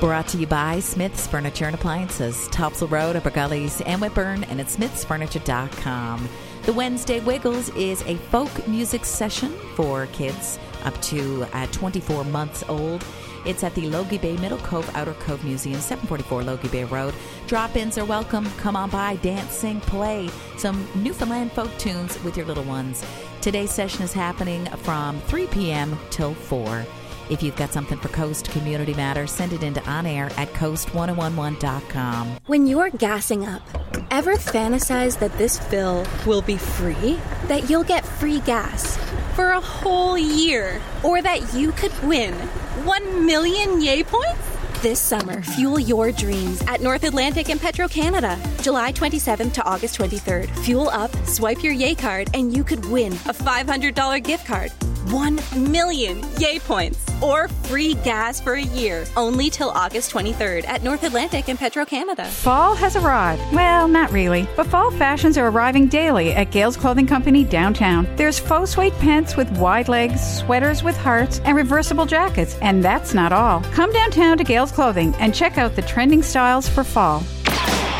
Brought to you by Smith's Furniture and Appliances, Topsail Road, Upper Gullies, and Whitburn, and at smithsfurniture.com. The Wednesday Wiggles is a folk music session for kids up to 24 months old. It's at the Logie Bay Middle Cove Outer Cove Museum, 744 Logie Bay Road. Drop-ins are welcome. Come on by, dance, sing, play some Newfoundland folk tunes with your little ones. Today's session is happening from 3 p.m. till 4. If you've got something for Coast Community Matters, send it into onair@coast1011.com. When you're gassing up, ever fantasize that this fill will be free? That you'll get free gas for a whole year? Or that you could win 1 million Yay points? This summer, fuel your dreams at North Atlantic and Petro-Canada. July 27th to August 23rd. Fuel up, swipe your Yay card, and you could win a $500 gift card. 1 million Yay points or free gas for a year, only till August 23rd at North Atlantic and Petro-Canada. Fall has arrived. Well, not really, but fall fashions are arriving daily at Gales Clothing Company downtown. There's faux suede pants with wide legs, sweaters with hearts, and reversible jackets. And that's not all. Come downtown to Gales Clothing and check out the trending styles for fall.